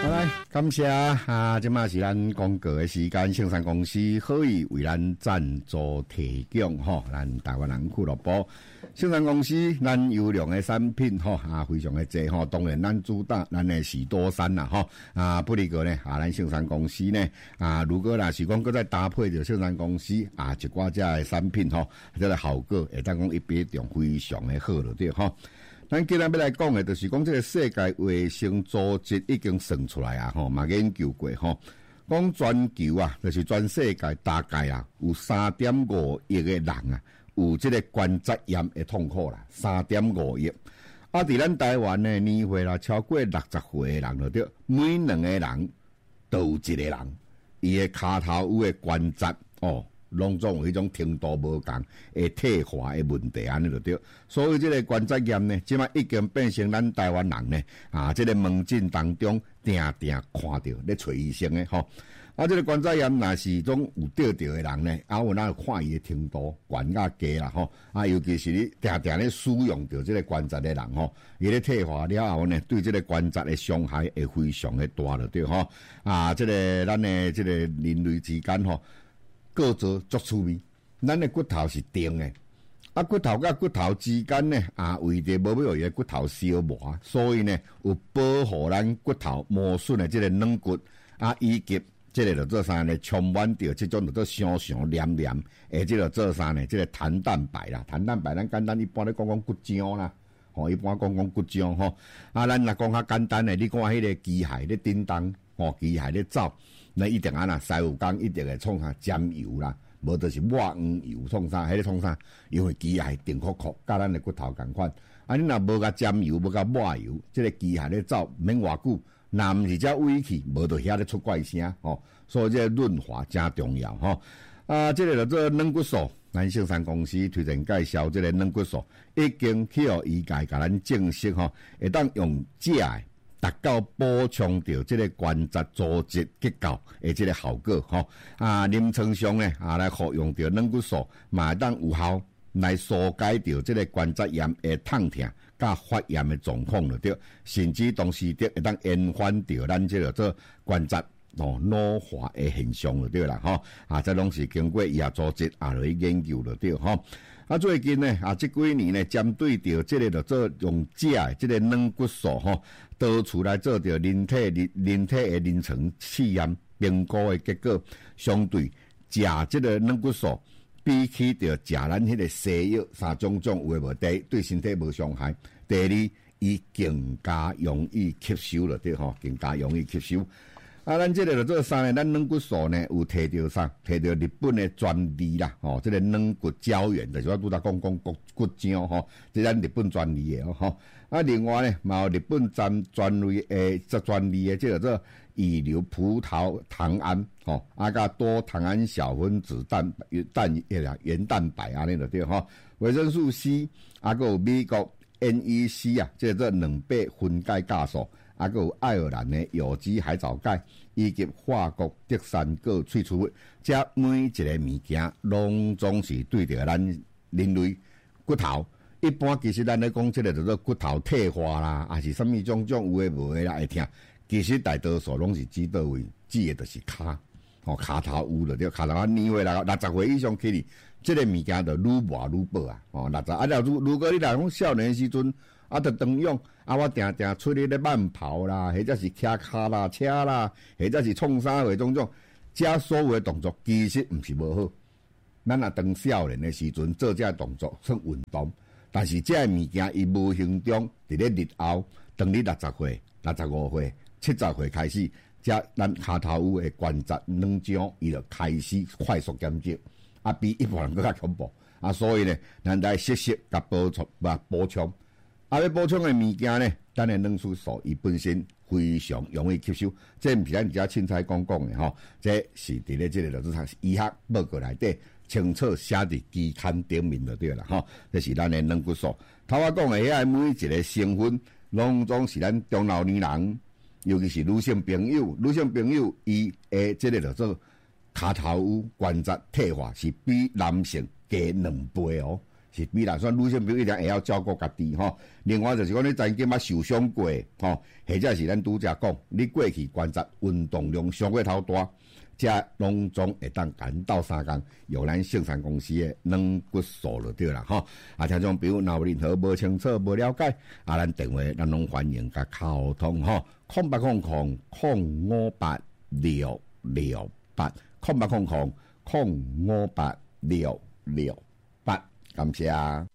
好来，感谢即马是咱广告的时间，盛山公司可以为咱赞助提供咱台湾人俱乐部。盛山公司咱优良的产品非常的多当然咱主打咱的喜多山啦不离个呢咱盛山公司呢如果若是讲搁再搭配着盛山公司一寡只的产品这个效果会当讲一比中非常的好了对咱今日要来讲的，就是讲这个世界卫生组织已经算出来嘛研究过讲全球就是全世界大概有 3.5 亿的人有这个关节炎的痛苦啦 ，3.5 亿。伫咱台湾呢，年岁超过60岁的人就对，每2个人都有一个人，伊的骹头有的关节拢总有迄种程度无同会退化的问题安尼就对，所以这个关节炎呢，即摆已经变成咱台湾人呢这个门诊当中定定看到咧找医生的这个关节炎若是种有得着的人呢，有哪看伊的程度悬甲低啦尤其是你定定咧使用着这个关节的人伊咧退化了后呢，对这个关节的伤害会非常的大了对这个咱的这个人类之间各做足趣味，咱的骨头是定的，骨头甲骨头之间呢，为着无要伊的骨头消磨，所以呢有保护咱骨头磨损的这个软骨以及这个就做啥呢？充满着这种就做伤黏黏，这个做啥呢？这个弹蛋白啦，弹蛋白咱简单一般咧讲骨浆啦，一般讲骨浆咱若讲较简单的，你看迄个机械咧叮当机械咧走。那一定师傅讲一定会创啥沾油啦，无就是抹黄油创啥，迄个创啥？因为机械定酷酷，甲咱的骨头共款。你若无甲沾油，无甲抹油，这个机械咧走免偌久，若毋是遮尾气，无就遐咧出怪声所以这个润滑真重要这个就做软骨素，咱盛山公司推荐介绍这个软骨素，已经去医界甲咱证实会当用食的。达到补充到这个关节组织结构的这个效果临床上呢来服用到软骨素，嘛会当有效来疏解到这个关节炎的痛痛甲发炎的状况了对，甚至同时会当延缓到咱这个做关节老化的现象了对啦这拢是经过医学组织来研究了对最近呢这几年呢，针对着这个就做用食的这个软骨素导出来做着人体的临床试验评估的结果，相对食这个软骨素比起着食咱迄个西药三种有诶无，第一对身体无伤害，第二伊更加容易吸收了对更加容易吸收。咱这个就做啥呢？咱软骨素呢有摕到啥？摕到日本的专利啦，这个软骨胶原，就是我拄则讲骨浆这咱日本专利的另外呢，嘛有日本专利的这个做乙硫葡萄糖胺甲多糖胺小分子原蛋白安尼就对维生素 C， 还有美国 NEC 这个做2倍分解酵素。还有爱尔兰的有机海藻钙，以及法国德山果萃取物，这每一个物件拢总是对着咱人类骨头。一般其实咱咧讲这个叫做骨头退化啦，还是什么种有诶无诶啦会听，其实大多数拢是指倒位，指的就是骹头有了对，骹头年岁60岁以上起哩，这个物件就愈磨愈薄60如果你来讲少年时阵。就当用我定定出去咧慢跑啦，或者是骑脚啦车啦，或者是创啥话种，这所有的动作其实毋是无好。咱当少年的时阵做这动作算运动，但是这物件伊无形中伫咧日后，当你60岁、65岁、70岁开始，这咱骹头有的关节软浆伊就开始快速减少，比一般人更加恐怖所以呢，咱来适时甲补充。要补充的物件呢，咱的软骨素伊本身非常容易吸收，这毋是咱遮凊彩讲的这是伫咧这个就是医学报告内底清楚写伫期刊顶面就对啦这是咱的软骨素。头我讲的遐每一个成分，拢总是咱中老年人，尤其是女性朋友伊的这个就做骹头有关节退化是比男性加2倍是比如说女性朋友一定会晓照顾家己吼。另外就是讲你曾经捌受伤过吼，或者是咱拄则讲，你过去观察运动量上过头大，这拢总会当赶到3工，由咱圣山公司的软骨素就对啦吼。听众朋友若有任何无清楚、无了解，咱电话咱拢欢迎甲沟通吼，0800-058-668，0800-058-668，感谢。